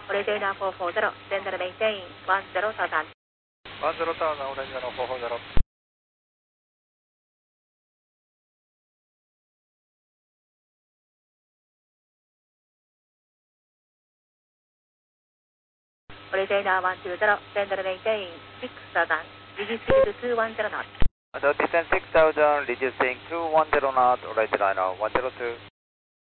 Origina 440, sender maintain 10,000. 10,000, Origina 440. Origina 120, sender maintain 6,000. Reduce speed to 210 knots. So descend 6,000, reducing 210 knots, Origina 102.